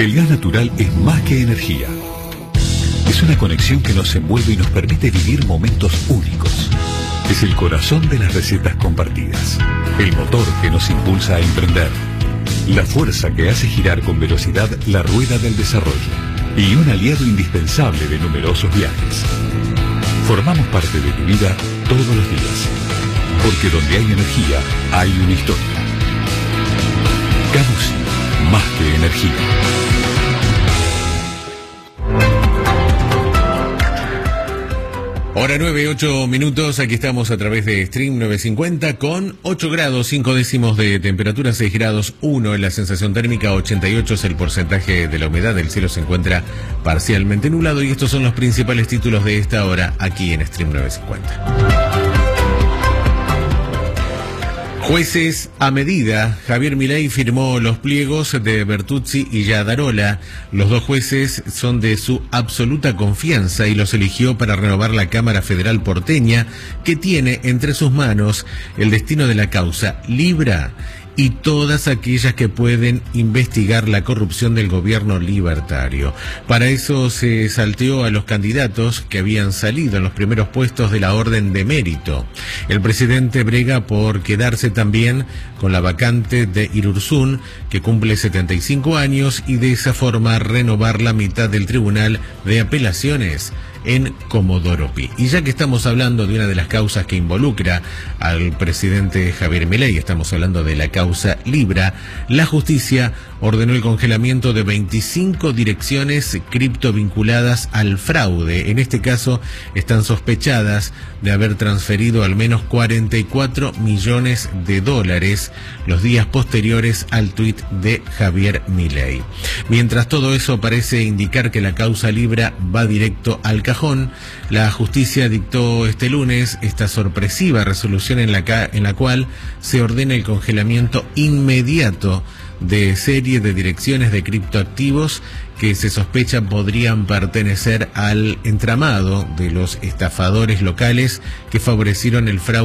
El gas natural es más que energía. Es una conexión que nos envuelve y nos permite vivir momentos únicos. Es el corazón de las recetas compartidas. El motor que nos impulsa a emprender. La fuerza que hace girar con velocidad la rueda del desarrollo. Y un aliado indispensable de numerosos viajes. Formamos parte de tu vida todos los días. Porque donde hay energía, hay una historia. Camusi, más que energía. Hora 9, 8 minutos, aquí estamos a través de Stream 950 con 8 grados, 5 décimos de temperatura, 6 grados 1 en la sensación térmica, 88 es el porcentaje de la humedad, el cielo se encuentra parcialmente nublado y estos son los principales títulos de esta hora aquí en Stream 950. Jueces a medida. Javier Milei firmó los pliegos de Bertuzzi y Yadarola. Los dos jueces son de su absoluta confianza y los eligió para renovar la Cámara Federal porteña, que tiene entre sus manos el destino de la causa Libra y todas aquellas que pueden investigar la corrupción del gobierno libertario. Para eso se salteó a los candidatos que habían salido en los primeros puestos de la orden de mérito. El presidente brega por quedarse también con la vacante de Irurzun, que cumple 75 años, y de esa forma renovar la mitad del Tribunal de Apelaciones en Comodoro Pi. Y ya que estamos hablando de una de las causas que involucra al presidente Javier Milei, estamos hablando de la causa Libra, la justicia ordenó el congelamiento de 25 direcciones cripto vinculadas al fraude. En este caso están sospechadas de haber transferido al menos 44 millones de dólares los días posteriores al tuit de Javier Milei. Mientras todo eso parece indicar que la causa Libra va directo al cajón, la justicia dictó este lunes esta sorpresiva resolución en la cual se ordena el congelamiento inmediato de serie de direcciones de criptoactivos que se sospecha podrían pertenecer al entramado de los estafadores locales que favorecieron el fraude